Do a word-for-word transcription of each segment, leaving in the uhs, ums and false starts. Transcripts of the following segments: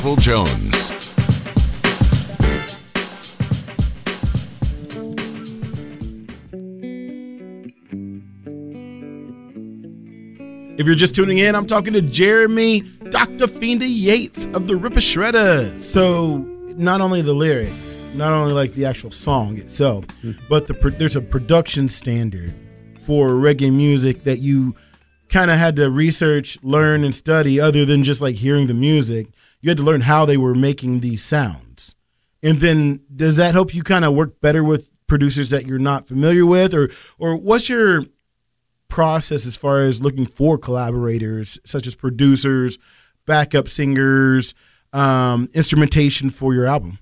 Michael Jones. If you're just tuning in, I'm talking to Jeremy Doctor Fienda Yates of the Ripper Shredders. So not only the lyrics, not only like the actual song itself, mm-hmm. but the there's a production standard for reggae music that you kind of had to research, learn, and study other than just like hearing the music. You had to learn how they were making these sounds. And then does that help you kind of work better with producers that you're not familiar with? Or or what's your process as far as looking for collaborators such as producers, backup singers, um, instrumentation for your album?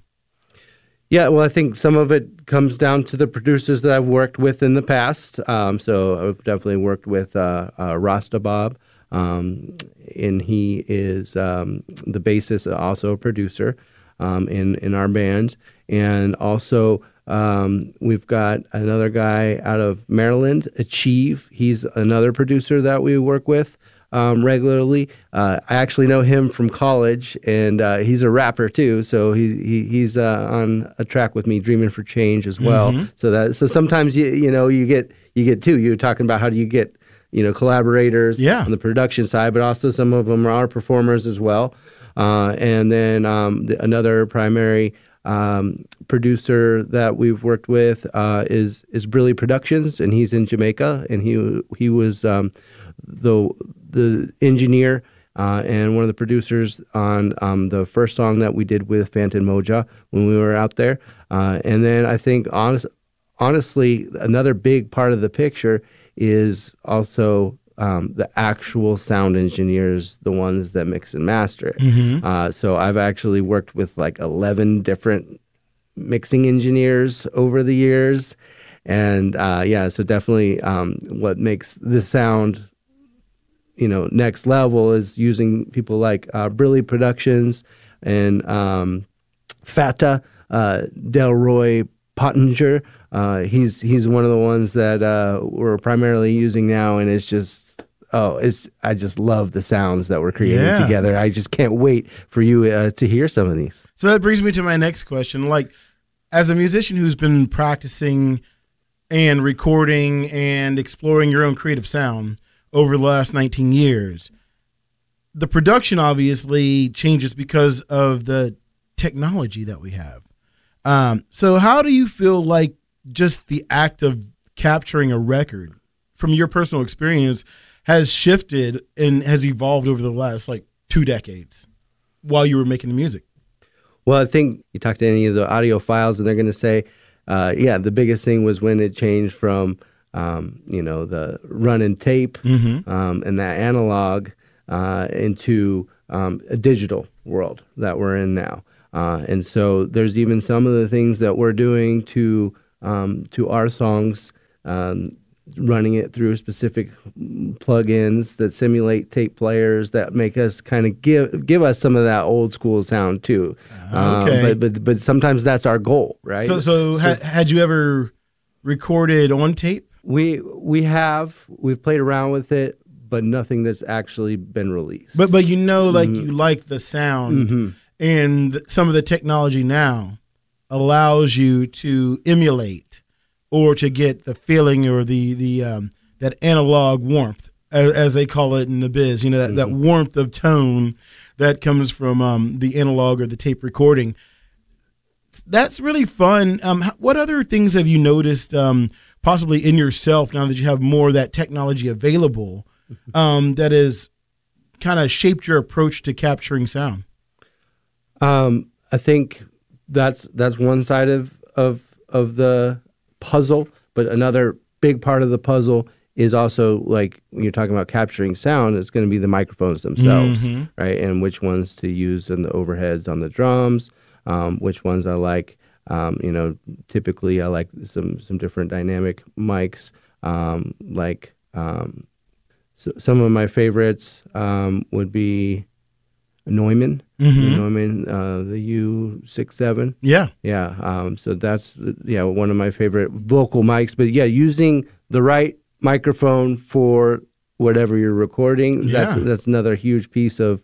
Yeah, well, I think some of it comes down to the producers that I've worked with in the past. Um, so I've definitely worked with uh, uh, Rasta Bob, um, and he is um, the bassist, also a producer um, in, in our band. And also um, we've got another guy out of Maryland, Achieve. He's another producer that we work with um, regularly. Uh, I actually know him from college, and uh, he's a rapper too. So he, he he's uh, on a track with me, Dreaming for Change, as well. Mm-hmm. So that so sometimes you you know you get you get two. You're talking about how do you get you know collaborators yeah. on the production side, but also some of them are performers as well. Uh, and then um, the, another primary um, producer that we've worked with uh, is is Brilly Productions, and he's in Jamaica, and he he was um, the the engineer uh, and one of the producers on um, the first song that we did with Phantom Moja when we were out there. Uh, and then I think honest, honestly, another big part of the picture is also um, the actual sound engineers, the ones that mix and master it. Mm-hmm. Uh, so I've actually worked with like eleven different mixing engineers over the years. And uh, yeah, so definitely um, what makes the sound, you know, next level is using people like uh, Brilly Productions and um, Fata, uh, Delroy Pottinger. Uh, he's he's one of the ones that uh, we're primarily using now, and it's just oh, it's I just love the sounds that we're creating yeah. together. I just can't wait for you uh, to hear some of these. So that brings me to my next question. Like, as a musician who's been practicing and recording and exploring your own creative sound over the last nineteen years, the production obviously changes because of the technology that we have. Um, so how do you feel like just the act of capturing a record from your personal experience has shifted and has evolved over the last like two decades while you were making the music? Well, I think you talk to any of the audiophiles and they're going to say, uh, yeah, the biggest thing was when it changed from Um, you know, the running tape mm-hmm. um, and that analog uh, into um, a digital world that we're in now. Uh, and so there's even some of the things that we're doing to um, to our songs, um, running it through specific plugins that simulate tape players that make us kind of give give us some of that old school sound too. Okay. Um, but but but sometimes that's our goal, right? So so, so ha- had you ever recorded on tape? We we have we've played around with it, but nothing that's actually been released. But but you know, like mm-hmm. you like the sound, mm-hmm. and some of the technology now allows you to emulate or to get the feeling or the the um, that analog warmth, as, as they call it in the biz. You know, that, mm-hmm. that warmth of tone that comes from um, the analog or the tape recording. That's really fun. Um, what other things have you noticed? Um, possibly in yourself now that you have more of that technology available, um, that has kind of shaped your approach to capturing sound? Um, I think that's that's one side of, of of the puzzle, but another big part of the puzzle is also, like, when you're talking about capturing sound, it's going to be the microphones themselves, mm-hmm. right? And which ones to use in the overheads on the drums, um, which ones I like. Um, you know, typically I like some some different dynamic mics, um, like um, so some of my favorites um, would be Neumann, mm-hmm. Neumann, uh, the U sixty-seven. Yeah. Yeah. Um, so that's, yeah, one of my favorite vocal mics. But yeah, using the right microphone for whatever you're recording, Yeah. that's that's another huge piece of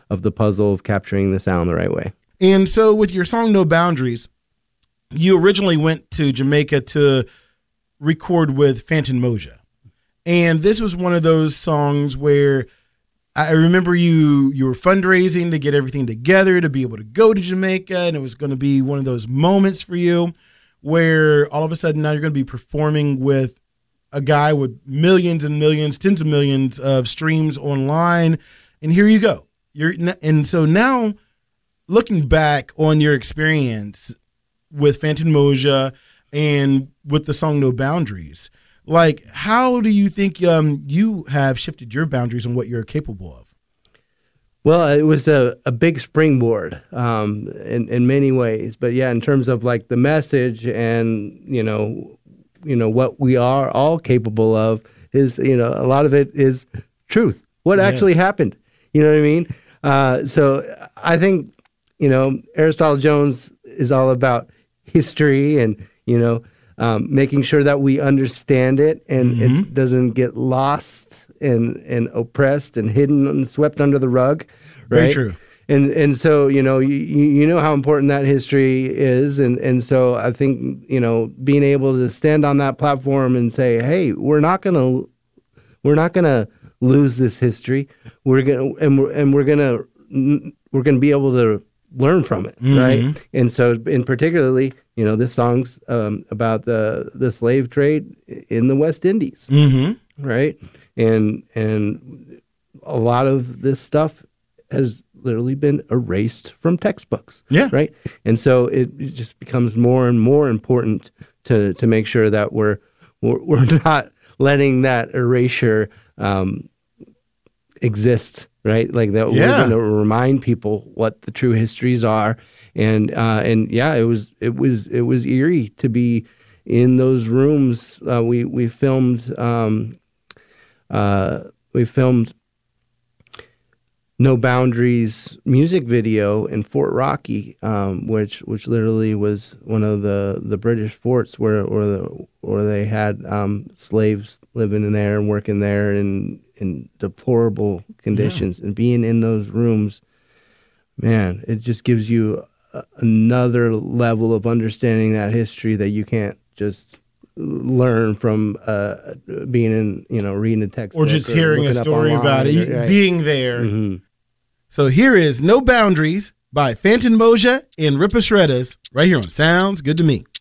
of the puzzle of capturing the sound the right way. And so with your song No Boundaries, you originally went to Jamaica to record with Fantan Mojah. And this was one of those songs where I remember you you were fundraising to get everything together to be able to go to Jamaica, and it was going to be one of those moments for you where all of a sudden now you're going to be performing with a guy with millions and millions, tens of millions of streams online, and here you go. You're and so now looking back on your experience with Fantan Mojah and with the song No Boundaries, like, how do you think um, you have shifted your boundaries on what you're capable of? Well, it was a, a big springboard um, in, in many ways. But yeah, in terms of like the message and, you know, you know, what we are all capable of is, you know, a lot of it is truth. What yes. actually happened. You know what I mean? Uh, so I think, you know, Aristotle Jones is all about history and, you know, Um, making sure that we understand it and mm-hmm. it doesn't get lost and, and oppressed and hidden and swept under the rug. Right? Very true. And and so, you know, you, you know how important that history is. And, and so I think, you know, being able to stand on that platform and say, hey, we're not going to we're not going to lose this history. We're going to and we're, and we're going to we're going to be able to learn from it, mm-hmm. right? And so, in particularly, you know, this song's um, about the the slave trade in the West Indies, mm-hmm. right? And and a lot of this stuff has literally been erased from textbooks, yeah, right? And so it, it just becomes more and more important to to make sure that we're we're, we're not letting that erasure um, exist. Right, like that. Yeah. We're going to remind people what the true histories are, and uh, and yeah, it was it was it was eerie to be in those rooms. Uh, we we filmed um, uh, we filmed No Boundaries music video in Fort Rocky, um, which which literally was one of the, the British forts where where the, where they had um, slaves living in there and working there and. in deplorable conditions, yeah. and being in those rooms, man, it just gives you a, another level of understanding that history that you can't just learn from uh, being in, you know, reading a text or just or hearing a story about it, or, right. being there. Mm-hmm. So here is No Boundaries by Fantan Mojah and Ripper Shredders right here on Sounds Good to Me.